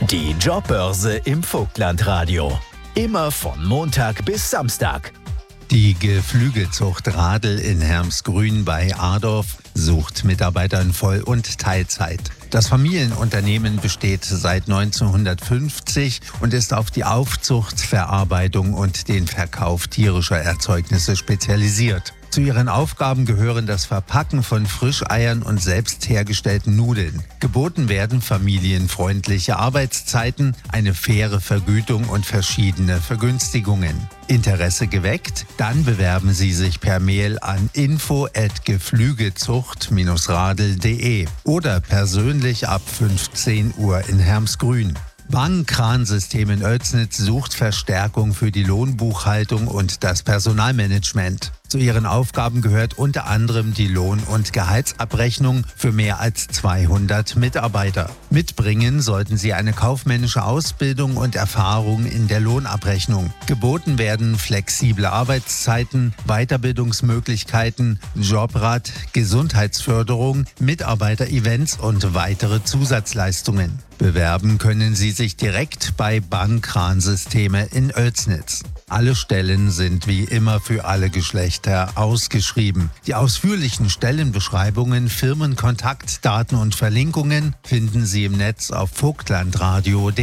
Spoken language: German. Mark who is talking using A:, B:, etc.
A: Die Jobbörse im Vogtlandradio. Immer von Montag bis Samstag.
B: Die Geflügelzucht Radl in Hermsgrün bei Adorf sucht Mitarbeiter in Voll- und Teilzeit. Das Familienunternehmen besteht seit 1950 und ist auf die Aufzucht, Verarbeitung und den Verkauf tierischer Erzeugnisse spezialisiert. Zu ihren Aufgaben gehören das Verpacken von Frischeiern und selbst hergestellten Nudeln. Geboten werden familienfreundliche Arbeitszeiten, eine faire Vergütung und verschiedene Vergünstigungen. Interesse geweckt? Dann bewerben Sie sich per Mail an info@geflügelzucht-radl.de oder persönlich ab 15 Uhr in Hermsgrün. Bahn-Kran-System in Oelsnitz sucht Verstärkung für die Lohnbuchhaltung und das Personalmanagement. Zu ihren Aufgaben gehört unter anderem die Lohn- und Gehaltsabrechnung für mehr als 200 Mitarbeiter. Mitbringen sollten sie eine kaufmännische Ausbildung und Erfahrung in der Lohnabrechnung. Geboten werden flexible Arbeitszeiten, Weiterbildungsmöglichkeiten, Jobrat, Gesundheitsförderung, Mitarbeiterevents und weitere Zusatzleistungen. Bewerben können Sie sich direkt bei Bahn-Kran-Systeme in Oelsnitz. Alle Stellen sind wie immer für alle Geschlechter ausgeschrieben. Die ausführlichen Stellenbeschreibungen, Firmenkontaktdaten und Verlinkungen finden Sie im Netz auf vogtlandradio.de.